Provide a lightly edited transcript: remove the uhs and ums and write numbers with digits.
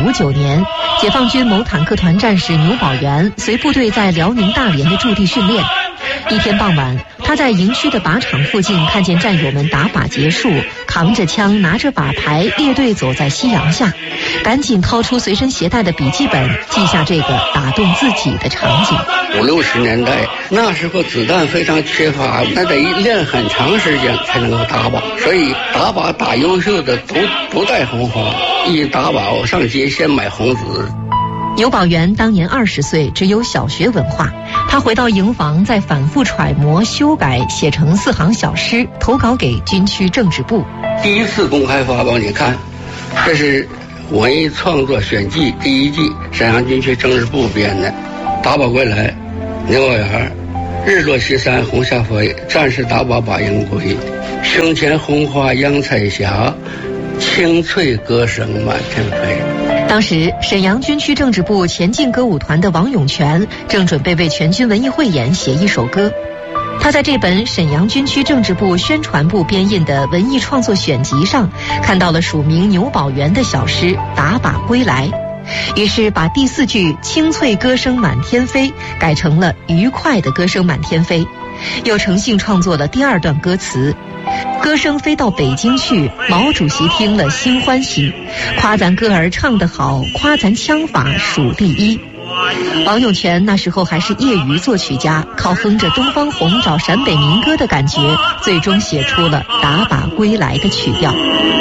1959年，解放军某坦克团战士牛宝元随部队在辽宁大连的驻地训练。一天傍晚，他在营区的靶场附近看见战友们打靶结束，扛着枪拿着靶牌列队走在夕阳下，赶紧掏出随身携带的笔记本，记下这个打动自己的场景。 50、60年代那时候子弹非常缺乏，那得练很长时间才能够打靶，所以打靶打优秀的都不带红花，一打靶我上街先买红纸。 牛宝元当年20岁，只有小学文化。他回到营房，再反复揣摩、修改，写成4行小诗，投稿给军区政治部。 第一次公开发表，你看，这是文艺创作选季第1季，沈阳军区政治部编的。打靶归来，牛宝元，日落西山红霞飞，战士打靶把营归，胸前红花扬彩霞，清脆歌声满天飞。 当时沈阳军区政治部前进歌舞团的王永全正准备为全军文艺汇演写一首歌，他在这本沈阳军区政治部宣传部编印的文艺创作选集上看到了署名牛宝元的小诗《打靶归来》，于是把第4句清脆歌声满天飞改成了愉快的歌声满天飞，又乘兴创作了第2段歌词：歌声飞到北京去，毛主席听了心欢喜，夸咱歌儿唱得好，夸咱枪法数第一。王永全那时候还是业余作曲家，靠哼着东方红找陕北民歌的感觉，最终写出了《打靶归来》的曲调。